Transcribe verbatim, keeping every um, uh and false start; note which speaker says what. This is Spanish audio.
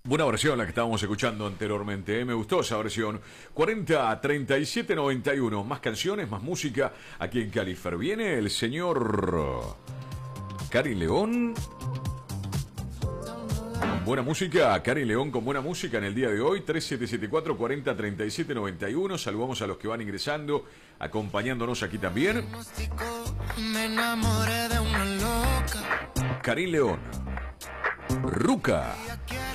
Speaker 1: Buena versión la que estábamos escuchando anteriormente, ¿eh? Me gustó esa versión. cuarenta treinta y siete noventa y uno. Más canciones, más música aquí en Califer. Viene el señor Cari León. Buena música, Cari León con buena música en el día de hoy. Tres siete siete cuatro cuarenta treinta y siete noventa y uno. Saludamos a los que van ingresando, acompañándonos aquí también.
Speaker 2: Me enamoré de una loca.
Speaker 1: Cari León, Ruca.